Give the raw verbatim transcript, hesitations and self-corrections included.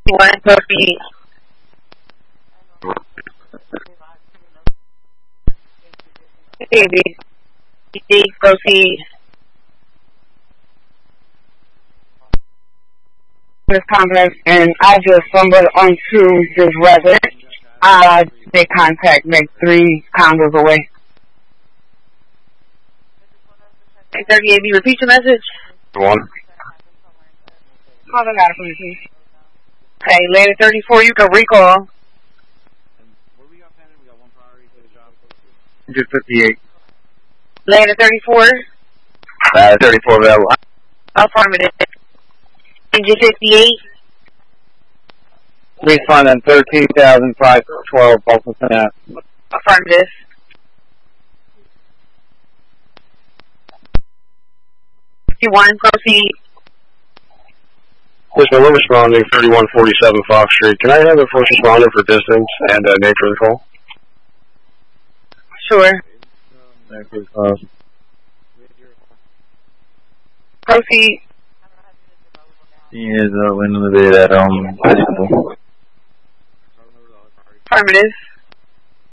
one, proceed. Baby, proceed. This complex, and I just stumbled onto this resident. Uh, they contact like three condos away. eight thirty-eight, you repeat your message? One. Hold on, got it from you. Okay, later thirty-four, you can recall. Engine fifty-eight. Later thirty-four? Uh, thirty-four available. Affirmative. Engine fifty-eight? Respond on thirteen thousand five twelve, Baltimore. Affirmative. fifty-one, proceed. Listen, we're responding thirty-one forty-seven Fox Street. Can I have a first responder for distance and uh, name for the call? Sure. Thank you. Uh, Proceed. He is uh, window the at um. Affirmative.